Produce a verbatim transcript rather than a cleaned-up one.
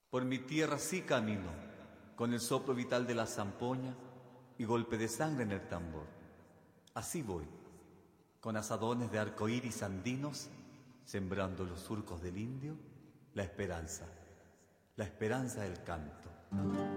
Por mi tierra sí camino, con el soplo vital de la zampoña y golpe de sangre en el tambor. Así voy, con asadones de arcoíris andinos, sembrando los surcos del indio, la esperanza, la esperanza del canto.